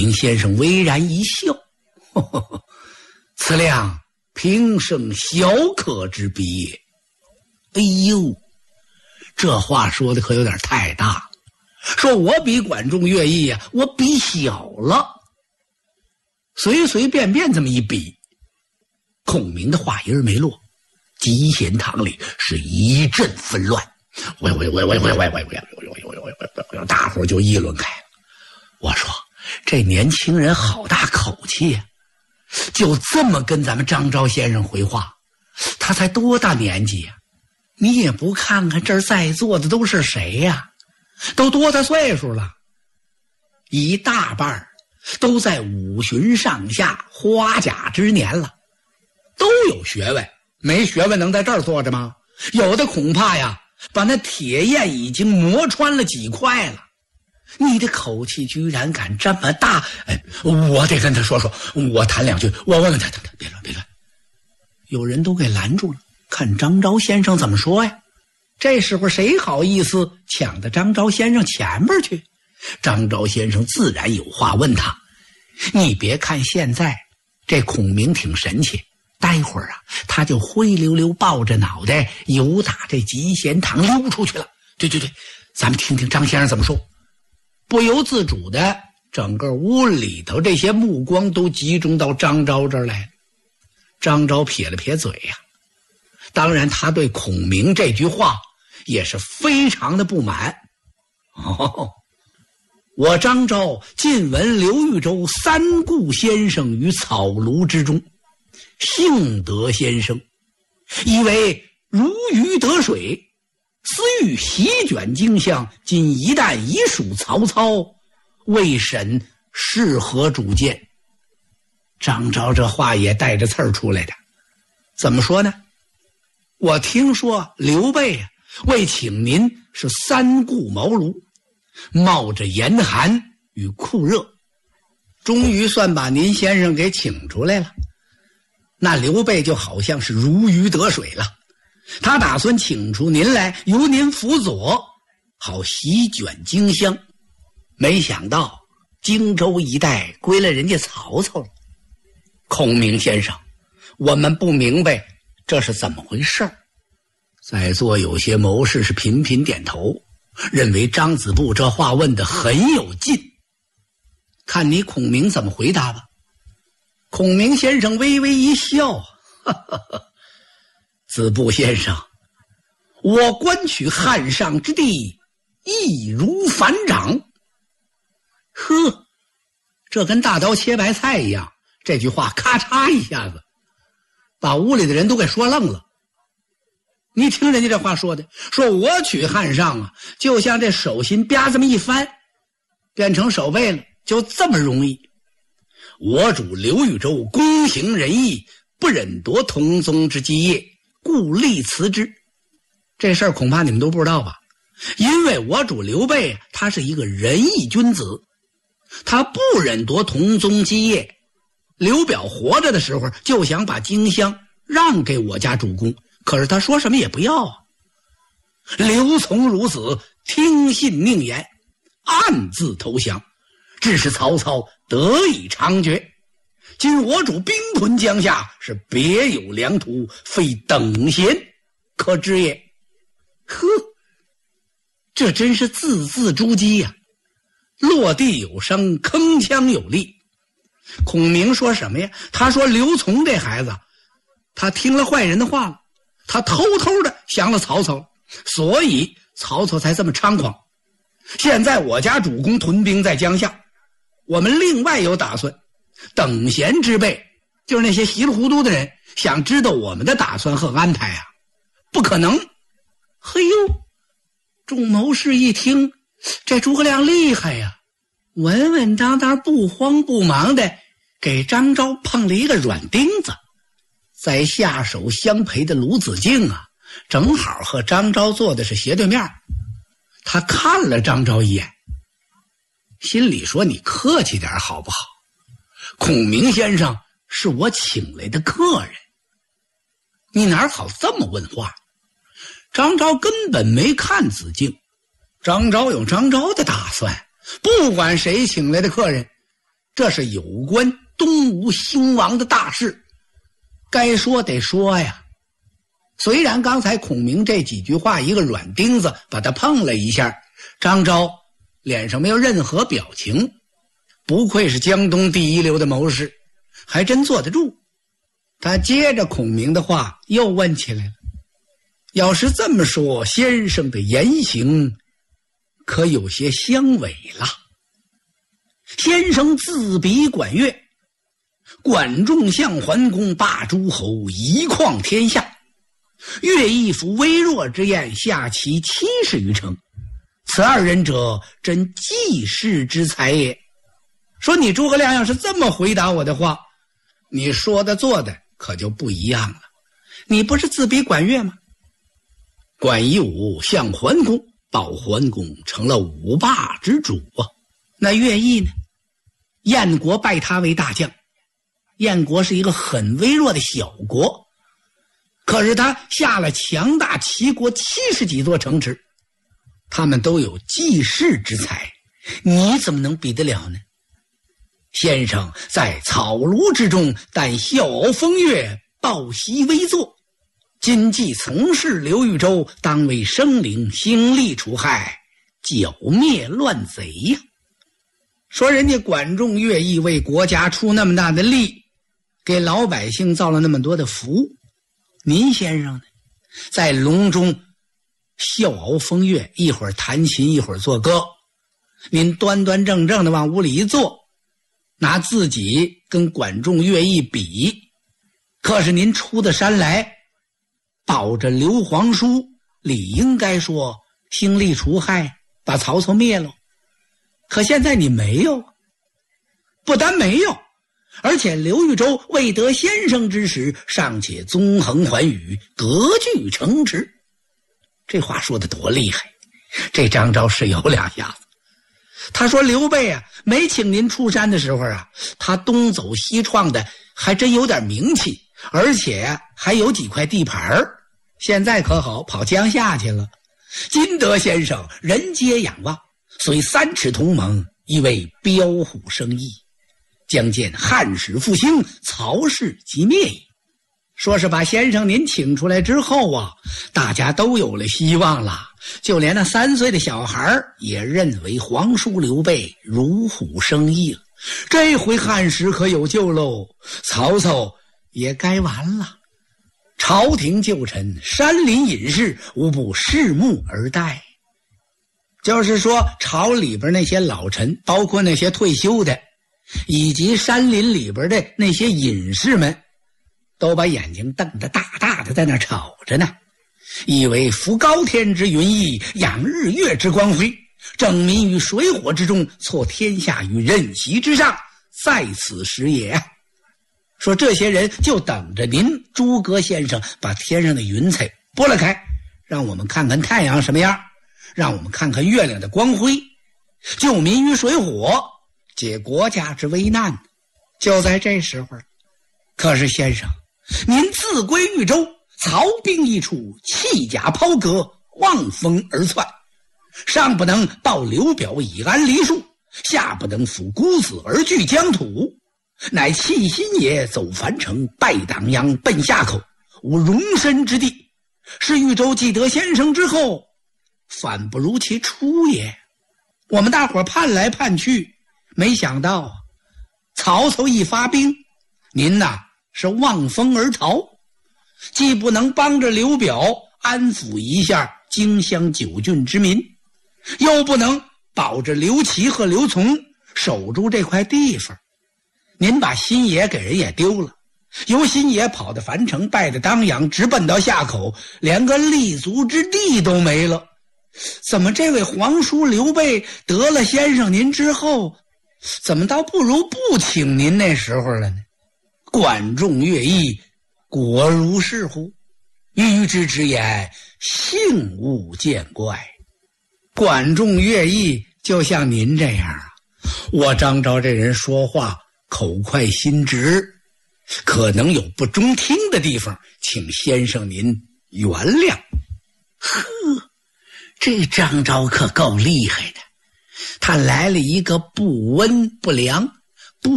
明先生微然一笑，呵呵呵，此量平生小可之比也。哎呦，这话说的可有点太大了，说我比管仲、乐毅啊，我比小了。随随便便这么一比，孔明的话音没落，集贤堂里是一阵纷乱，喂，大伙就议论开了。我说这年轻人好大口气呀，就这么跟咱们张昭先生回话，他才多大年纪呀？你也不看看这儿在座的都是谁呀？都多大岁数了？一大半都在50上下花甲之年了，都有学问，没学问能在这儿坐着吗？有的恐怕呀把那铁砚已经磨穿了几块了。你的口气居然敢这么大！哎，我得跟他说说，我谈两句。我问问他，别乱。有人都给拦住了，看张昭先生怎么说呀。这时候谁好意思抢到张昭先生前边去？张昭先生自然有话问他。你别看现在这孔明挺神气，待会儿啊他就灰溜溜抱着脑袋由打这集贤堂溜出去了。对，咱们听听张先生怎么说。不由自主的，整个屋里头这些目光都集中到张昭这儿来了。张昭撇了撇嘴呀，当然他对孔明这句话也是非常的不满。我张昭近闻刘豫州三顾先生于草庐之中，幸得先生，以为如鱼得水，思欲席卷荆襄，今一旦已属曹操，未审是何主见？张昭这话也带着刺儿出来的。怎么说呢？我听说刘备啊为请您是三顾茅庐，冒着严寒与酷热，终于算把您先生给请出来了。那刘备就好像是如鱼得水了，他打算请出您来，由您辅佐，好席卷荆襄。没想到荆州一带归了人家曹操了。孔明先生，我们不明白这是怎么回事。在座有些谋士是频频点头，认为张子布这话问得很有劲。看你孔明怎么回答吧。孔明先生微微一笑，子布先生，我观取汉上之地，易如反掌。呵，这跟大刀切白菜一样，这句话咔嚓一下子把屋里的人都给说愣了。你听人家这话说的，说我取汉上啊，就像这手心啪这么一翻，变成手背了，就这么容易。我主刘豫州公行仁义，不忍夺同宗之基业，故立辞之。这事儿恐怕你们都不知道吧？因为我主刘备他是一个仁义君子，他不忍夺同宗基业。刘表活着的时候就想把荆襄让给我家主公，可是他说什么也不要啊。刘琮如此，听信佞言，暗自投降，致使曹操得以长绝。今我主兵屯江夏，是别有良图，非等闲可知也。呵，这真是字字珠玑呀，落地有声，铿锵有力。孔明说什么呀？他说刘琮这孩子，他听了坏人的话了，他偷偷的降了曹操，所以曹操才这么猖狂。现在我家主公屯兵在江夏，我们另外有打算。等闲之辈，就是那些稀里糊涂的人，想知道我们的打算和安排啊，不可能。嘿呦，众谋士一听，这诸葛亮厉害呀，稳稳当当不慌不忙的给张昭碰了一个软钉子。在下手相陪的鲁子敬啊，正好和张昭坐的是斜对面，他看了张昭一眼，心里说，你客气点好不好？孔明先生是我请来的客人，你哪好这么问话？张昭根本没看子敬，张昭有张昭的打算，不管谁请来的客人， 这是有关东吴兴亡的大事，该说得说呀。虽然刚才孔明这几句话一个软钉子把他碰了一下，张昭脸上没有任何表情，不愧是江东第一流的谋士，还真坐得住。他接着孔明的话又问起来了，要是这么说，先生的言行可有些相违了。先生自比管乐，管仲向桓公霸诸侯，一匡天下，乐毅夫微弱之燕，下其70余城，此二人者，真济世之才也。说你诸葛亮要是这么回答我的话，你说的做的可就不一样了。你不是自比管乐吗？管夷吾向桓公，报桓公成了五霸之主啊。那乐毅呢？燕国拜他为大将，燕国是一个很微弱的小国，可是他下了强大齐国70几座城池，他们都有济世之才，你怎么能比得了呢？先生在草庐之中，但笑傲风月，抱膝微坐，今既从事刘豫州，当为生灵，兴利除害，剿灭乱贼呀。说人家管仲、乐毅为国家出那么大的力，给老百姓造了那么多的福，您先生呢，在隆中笑傲风月，一会儿弹琴一会儿做歌，您端端正正的往屋里一坐，拿自己跟管仲、乐毅比，可是您出的山来，保着刘皇叔，理应该说兴利除害，把曹操灭了。可现在你没有，不但没有，而且刘豫州未得先生之时，尚且纵横寰宇，割据城池。这话说得多厉害，这张昭是有两下子。他说刘备啊，没请您出山的时候啊，他东走西闯的还真有点名气，而且还有几块地盘，现在可好，跑江夏去了。今得先生，人皆仰望，虽3尺同盟，亦为标虎生翼，将见汉室复兴，曹氏即灭矣。说是把先生您请出来之后啊，大家都有了希望了，就连那3岁的小孩也认为皇叔刘备如虎生翼了。这回汉室可有救喽，曹操也该完了。朝廷旧臣、山林隐士，无不拭目而待。就是说，朝里边那些老臣，包括那些退休的，以及山林里边的那些隐士们，都把眼睛瞪得大大的，在那瞅着呢，以为扶高天之云翳，仰日月之光辉，正民于水火之中，挫天下于任席之上，在此时也。说这些人就等着您诸葛先生把天上的云彩拨了开，让我们看看太阳什么样，让我们看看月亮的光辉，救民于水火，解国家之危难，就在这时候。可是先生，您自归豫州，曹兵一出，弃甲抛戈，望风而窜，上不能报刘表以安黎庶，下不能抚孤子而据疆土，乃弃新野，走樊城，拜党阳，奔下口，无容身之地。是豫州既得先生之后，反不如其初也。我们大伙盼来盼去，没想到曹操一发兵，您呐是望风而逃，既不能帮着刘表安抚一下荆襄9郡之民，又不能保着刘琦和刘琮守住这块地方。您把新野给人也丢了，由新野跑到樊城，拜的当阳，直奔到下口，连个立足之地都没了。怎么这位皇叔刘备得了先生您之后，怎么倒不如不请您那时候了呢？管仲、乐毅果如是乎？愚之直言，幸勿见怪。管仲、乐毅就像您这样啊，我张昭这人说话口快心直，可能有不中听的地方，请先生您原谅。呵，这张昭可够厉害的，他来了一个不温不凉，